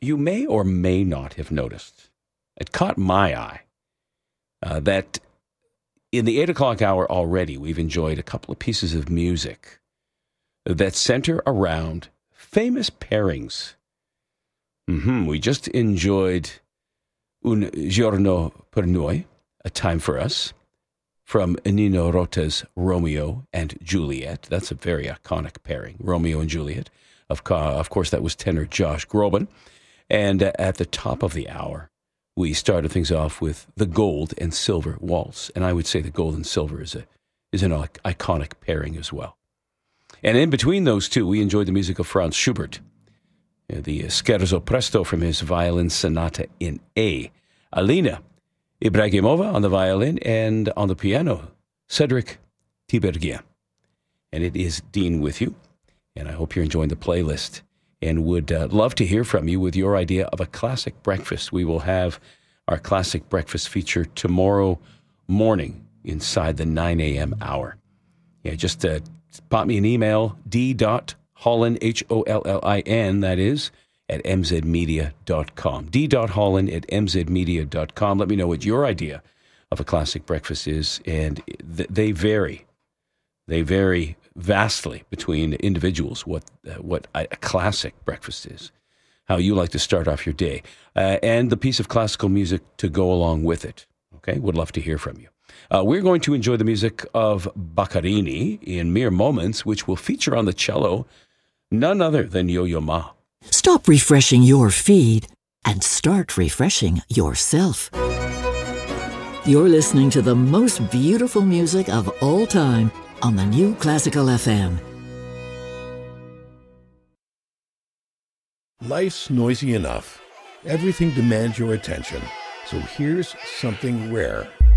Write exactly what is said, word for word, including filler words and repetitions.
you may or may not have noticed, it caught my eye, uh, that in the eight o'clock hour already, we've enjoyed a couple of pieces of music that center around famous pairings. Mm-hmm. We just enjoyed Un Giorno per Noi, A Time for Us, from Nino Rota's Romeo and Juliet. That's a very iconic pairing, Romeo and Juliet. Of, co- of course, that was tenor Josh Groban. And uh, at the top of the hour, we started things off with the Gold and Silver Waltz. And I would say the Gold and Silver is, a, is an iconic pairing as well. And in between those two, we enjoyed the music of Franz Schubert, the Scherzo Presto from his Violin Sonata in A. Alina Ibragimova on the violin, and on the piano, Cedric Tiberghien. And it is Dean with you, and I hope you're enjoying the playlist and would uh, love to hear from you with your idea of a classic breakfast. We will have our classic breakfast feature tomorrow morning inside the nine a.m. hour. Yeah, just uh, pop me an email, d.holland, H O L L I N, that is, at m z media dot com. d.holland at m z media dot com. Let me know what your idea of a classic breakfast is, and th- they vary. They vary vastly between individuals, what uh, what a classic breakfast is, how you like to start off your day, uh, and the piece of classical music to go along with it. Okay, would love to hear from you. Uh, we're going to enjoy the music of Baccarini in mere moments, which will feature on the cello none other than Yo-Yo Ma. Stop refreshing your feed and start refreshing yourself. You're listening to the most beautiful music of all time on the New Classical F M. Life's noisy enough. Everything demands your attention. So here's something rare.